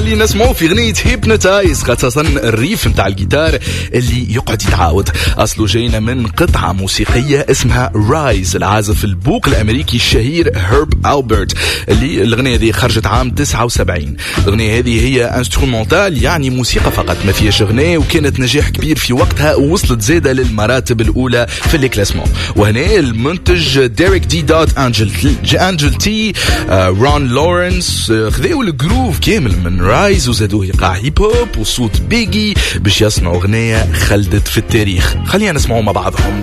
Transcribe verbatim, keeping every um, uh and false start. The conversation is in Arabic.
اللي نسمعوه في غنية هيبنوتايز، خاصة الريف متاع الجيتار اللي يقعد يتعاود. أصله جاينا من قطعة موسيقية اسمها رايز العازف البوق الأمريكي الشهير هيرب ألبرت، اللي الغنية دي خرجت عام تسعة وسبعين. الغنية هذه هي انسترومنتال، يعني موسيقى فقط ما فيهاش غناء، وكانت نجاح كبير في وقتها ووصلت زيادة للمراتب الأولى في الكلاسمون. وهنا المنتج ديريك دي دوت أنجل أنجل تي آه، رون لورنس آه، خذوا الجروف كامل من رايز وزادوه يقع هيب هوب وصوت بيجي باش يصنعوا غنية خلدت في التاريخ. خلينا نسمعوا مع بعضهم.